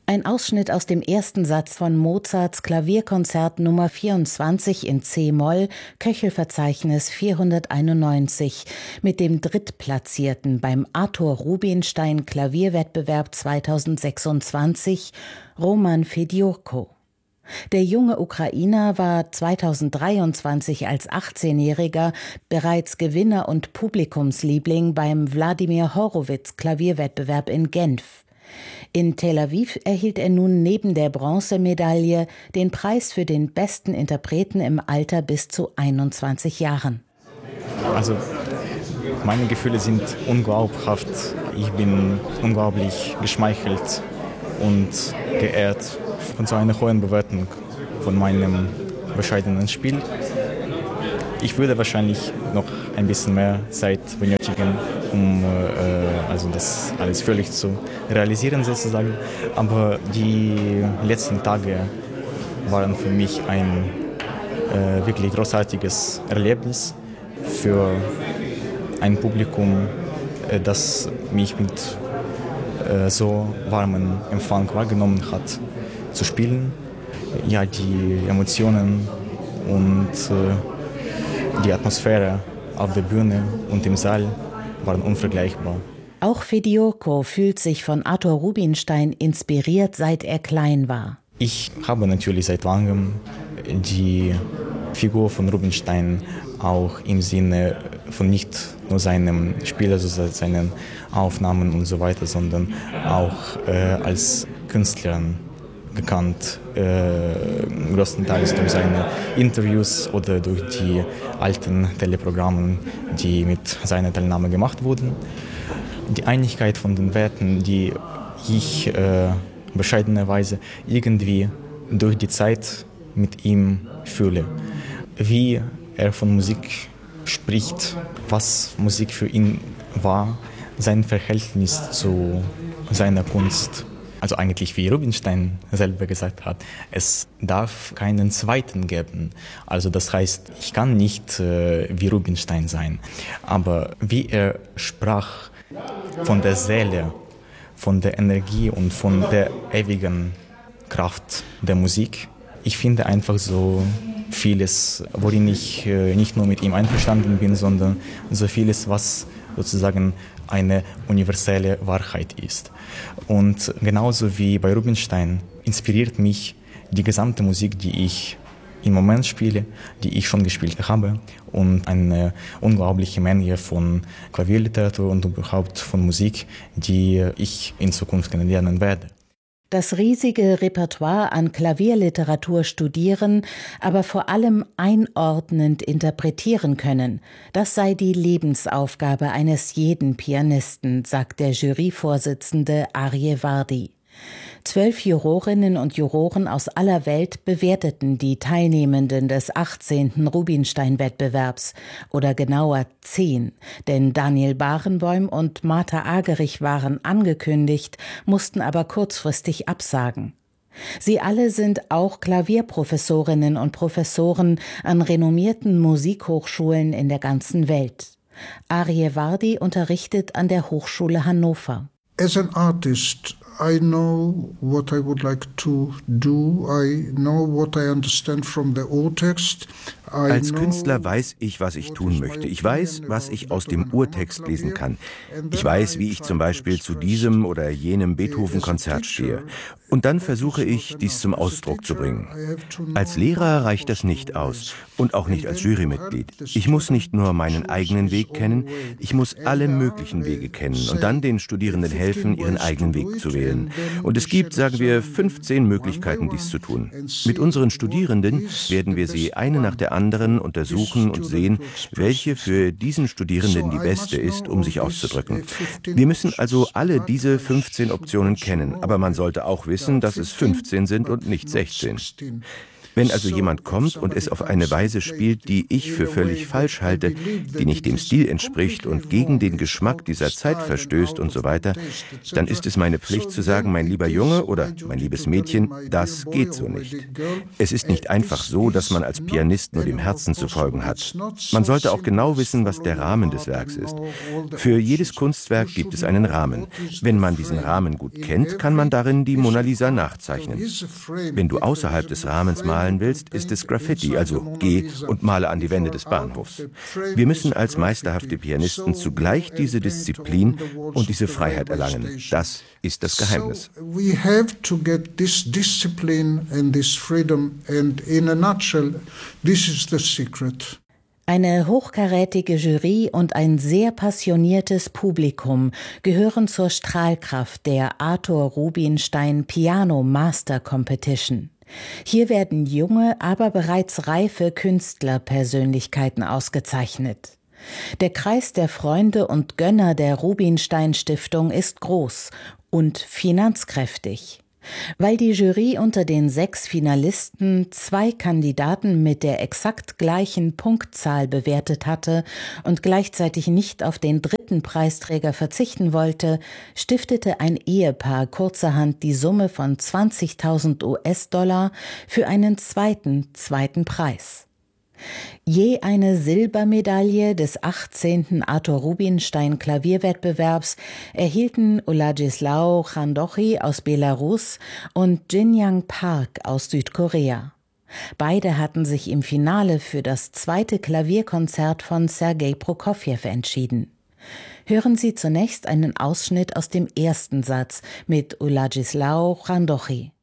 Ein Ausschnitt aus dem ersten Satz von Mozarts Klavierkonzert Nummer 24 in c-Moll, Köchelverzeichnis 491, mit dem Drittplatzierten beim Arthur Rubinstein Klavierwettbewerb 2026, Roman Fediorko. Der junge Ukrainer war 2023 als 18-Jähriger bereits Gewinner und Publikumsliebling beim Wladimir Horowitz Klavierwettbewerb in Genf. In Tel Aviv erhielt er nun neben der Bronzemedaille den Preis für den besten Interpreten im Alter bis zu 21 Jahren. Also meine Gefühle sind unglaubhaft. Ich bin unglaublich geschmeichelt und geehrt von so einer hohen Bewertung von meinem bescheidenen Spiel. Ich würde wahrscheinlich noch ein bisschen mehr Zeit benötigen, um das alles völlig zu realisieren sozusagen. Aber die letzten Tage waren für mich ein wirklich großartiges Erlebnis für ein Publikum, das mich mit so warmem Empfang wahrgenommen hat, zu spielen. Ja, die Emotionen und die Atmosphäre auf der Bühne und im Saal waren unvergleichbar. Auch Fediorko fühlt sich von Arthur Rubinstein inspiriert, seit er klein war. Ich habe natürlich seit langem die Figur von Rubinstein auch im Sinne von nicht nur seinem Spiel, also seinen Aufnahmen und so weiter, sondern auch als Künstler gekannt, größtenteils durch seine Interviews oder durch die alten Teleprogramme, die mit seiner Teilnahme gemacht wurden. Die Einigkeit von den Werten, die ich bescheidenerweise irgendwie durch die Zeit mit ihm fühle. Wie er von Musik spricht, was Musik für ihn war, sein Verhältnis zu seiner Kunst. Also eigentlich wie Rubinstein selber gesagt hat, es darf keinen zweiten geben. Also das heißt, ich kann nicht wie Rubinstein sein. Aber wie er sprach von der Seele, von der Energie und von der ewigen Kraft der Musik, ich finde einfach so vieles, worin ich nicht nur mit ihm einverstanden bin, sondern so vieles, was sozusagen eine universelle Wahrheit ist. Und genauso wie bei Rubinstein inspiriert mich die gesamte Musik, die ich im Moment spiele, die ich schon gespielt habe, und eine unglaubliche Menge von Klavierliteratur und überhaupt von Musik, die ich in Zukunft kennenlernen werde. Das riesige Repertoire an Klavierliteratur studieren, aber vor allem einordnend interpretieren können, das sei die Lebensaufgabe eines jeden Pianisten, sagt der Juryvorsitzende Arje Vardi. 12 Jurorinnen und Juroren aus aller Welt bewerteten die Teilnehmenden des 18. Rubinstein-Wettbewerbs, oder genauer 10, denn Daniel Barenboim und Martha Agerich waren angekündigt, mussten aber kurzfristig absagen. Sie alle sind auch Klavierprofessorinnen und Professoren an renommierten Musikhochschulen in der ganzen Welt. Arje Vardi unterrichtet an der Hochschule Hannover. As an artist, I know what I would like to do. I know what I understand from the Urtext. Als Künstler weiß ich, was ich tun möchte. Ich weiß, was ich aus dem Urtext lesen kann. Ich weiß, wie ich zum Beispiel zu diesem oder jenem Beethoven-Konzert stehe. Und dann versuche ich, dies zum Ausdruck zu bringen. Als Lehrer reicht das nicht aus und auch nicht als Jurymitglied. Ich muss nicht nur meinen eigenen Weg kennen, ich muss alle möglichen Wege kennen und dann den Studierenden helfen, ihren eigenen Weg zu wählen. Und es gibt, sagen wir, 15 Möglichkeiten, dies zu tun. Mit unseren Studierenden werden wir sie eine nach der anderen untersuchen und sehen, welche für diesen Studierenden die beste ist, um sich auszudrücken. Wir müssen also alle diese 15 Optionen kennen, aber man sollte auch wissen, dass es 15 sind und nicht 16. Wenn also jemand kommt und es auf eine Weise spielt, die ich für völlig falsch halte, die nicht dem Stil entspricht und gegen den Geschmack dieser Zeit verstößt und so weiter, dann ist es meine Pflicht zu sagen, mein lieber Junge oder mein liebes Mädchen, das geht so nicht. Es ist nicht einfach so, dass man als Pianist nur dem Herzen zu folgen hat. Man sollte auch genau wissen, was der Rahmen des Werks ist. Für jedes Kunstwerk gibt es einen Rahmen. Wenn man diesen Rahmen gut kennt, kann man darin die Mona Lisa nachzeichnen. Wenn du außerhalb des Rahmens malen willst, ist es Graffiti, also geh und male an die Wände des Bahnhofs. Wir müssen als meisterhafte Pianisten zugleich diese Disziplin und diese Freiheit erlangen. Das ist das Geheimnis. We have to get this discipline and this freedom, and in a nutshell, this is the secret. Eine hochkarätige Jury und ein sehr passioniertes Publikum gehören zur Strahlkraft der Arthur Rubinstein Piano Master Competition. Hier werden junge, aber bereits reife Künstlerpersönlichkeiten ausgezeichnet. Der Kreis der Freunde und Gönner der Rubinstein Stiftung ist groß und finanzkräftig. Weil die Jury unter den 6 Finalisten 2 Kandidaten mit der exakt gleichen Punktzahl bewertet hatte und gleichzeitig nicht auf den 3. Preisträger verzichten wollte, stiftete ein Ehepaar kurzerhand die Summe von 20.000 US-Dollar für einen zweiten Preis. Je eine Silbermedaille des 18. Arthur Rubinstein Klavierwettbewerbs erhielten Uladzisław Chandochi aus Belarus und Jin-Young Park aus Südkorea. Beide hatten sich im Finale für das 2. Klavierkonzert von Sergei Prokofjew entschieden. Hören Sie zunächst einen Ausschnitt aus dem ersten Satz mit Uladzisław Chandochi.